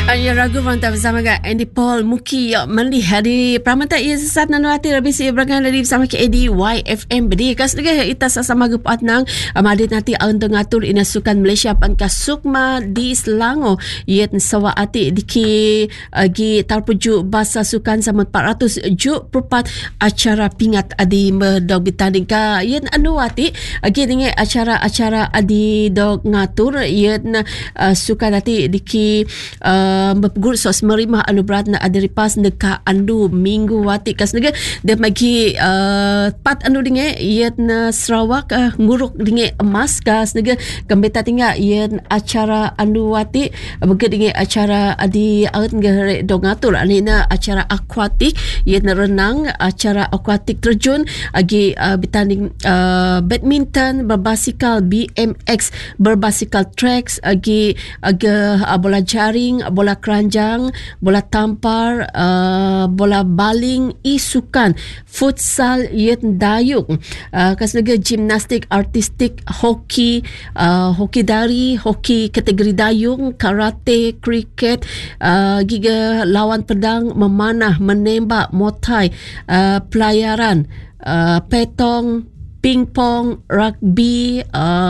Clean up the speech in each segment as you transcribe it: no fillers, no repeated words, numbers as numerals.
Aya ragu mantap bersama dengan Andy Paul Muki melihat di Pramata ia sesat nanuati lebih si berangkat dari bersama KAD YFM beri kas lagi ita sama ke patnang amadit nanti untuk ngatur ina sukan Malaysia pangka sukma di Selangor iat sawa ati diki gi tarpuju bahasa sukan sama 400 juk perpat acara pingat adi merdog ditanding ka iat anuati agi dengan acara-acara adi dog ngatur iat sukan ati diki bergur sos merimah anuberat na ada ripas neka andu minggu wati kas nega dia bagi pat andu dinge iat na Sarawak nguruk dinge emas kas nega gembeta tinggal iat acara andu wati bagi dinge acara adi aut ngere dongatur anina acara akuatik iat na renang acara akuatik terjun agi bertanding badminton berbasikal BMX berbasikal tracks agi bola jaring bola keranjang, bola tampar, bola baling, isukan, futsal, iat dayung, kaslega gimnastik, artistik, hoki, hoki dari, hoki kategori dayung, karate, kriket, giga lawan pedang, memanah, menembak, motai, pelayaran, petong, pingpong, rugby,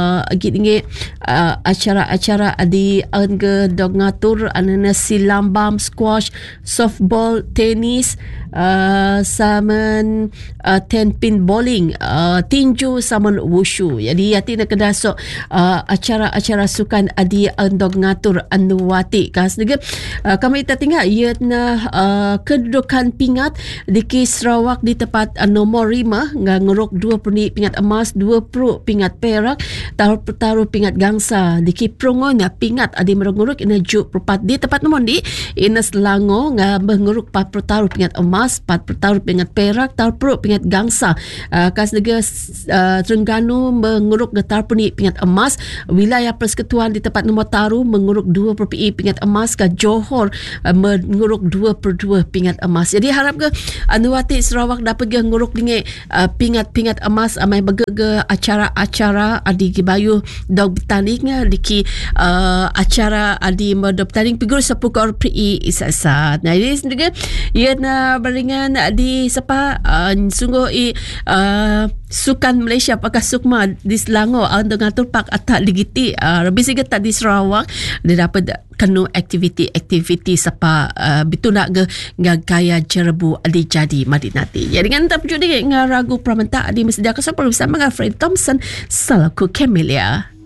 acara-acara adi angge dog ngatur anana silambam, squash, softball, tenis, saman ten pin bowling, tinju saman wushu. Jadi yati nak kedasok acara-acara sukan adi dog ngatur anuwati kas juga kami kita tinggal ia na kedudukan pingat di Sarawak di tempat nomor 5 nguruk 20 pingat emas, 20 pingat perak, taruh pingat gangsa di Prongon pingat adi merenguruk ina juk perpat di tempat nomor di ina Selangor menguruk 40 taruh pingat emas, 40 taruh pingat perak, taruh pingat gangsa. Kas negara Terengganu menguruk getar puni pingat emas, wilayah persekutuan di tempat nomor taruh menguruk 2 pingat emas, ke Johor menguruk 2 pingat emas. Jadi harap ke anuwati Sarawak dapat ke nguruk dengan pingat-pingat emas amai bege acara-acara adi gibayu dog bertanding diki acara adi merdog bertanding figur sepukor PE isasat. Nah ini sendiri ia na beringan di sepa sungguh sukan Malaysia pakai sukma di Selangor untuk ngatur pak atak digiti lebih sikit tak di Sarawak dia dapat kenu aktiviti sepa bitu nak gaya jerebu adi jadi madinati. Ya dengan tak pujuk dengan ragu Pramata adi mesediakan perlu bersama dengan Fred Thompson Salaku Camellia.